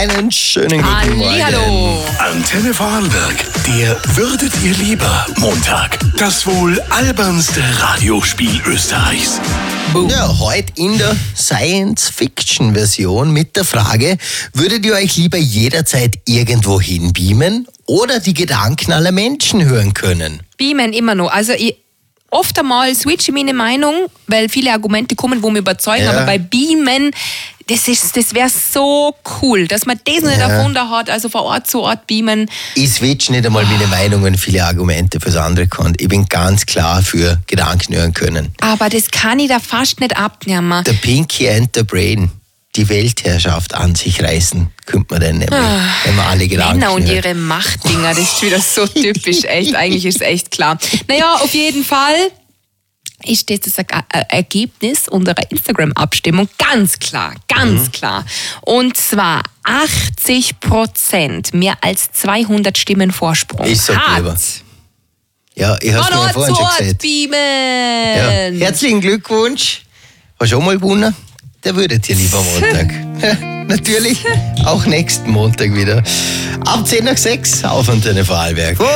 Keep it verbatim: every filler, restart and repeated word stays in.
Einen schönen guten Morgen. Hallo. Antenne Vorarlberg, der Würdet ihr lieber Montag. Das wohl albernste Radiospiel Österreichs. Ja, heute in der Science-Fiction-Version mit der Frage, würdet ihr euch lieber jederzeit irgendwo hinbeamen oder die Gedanken aller Menschen hören können? Beamen immer noch. Also ich oft einmal switche ich meine Meinung, weil viele Argumente kommen, wo mich überzeugen, Ja. aber bei Beamen, das, ist, das wäre so cool, dass man das nicht Ja. erfunden hat, also von Ort zu Ort beamen. Ich switch nicht einmal meine Meinung, wenn viele Argumente fürs andere kommt. Ich bin ganz klar für Gedanken hören können. Aber das kann ich da fast nicht abnehmen. Der Pinky and the Brain, die Weltherrschaft an sich reißen, könnte man dann nämlich, wenn man alle Gedanken Männer und hört. ihre Machtdinger, das ist wieder so typisch, echt. Eigentlich ist es echt klar. Naja, auf jeden Fall ist das das Er- Er- Ergebnis unserer Instagram-Abstimmung ganz klar, ganz Mhm. klar. Und zwar achtzig Prozent, mehr als zweihundert Stimmen Vorsprung. Ich sag hat lieber. Ja, ich hab's von mir ja Ort vorhin zu schon Ort gesagt. beamen. Ja. Herzlichen Glückwunsch. Hast du auch mal gewonnen? Der würdet ihr lieber Montag. Natürlich auch nächsten Montag wieder. Ab zehn nach sechs auf Antenne Vorarlberg.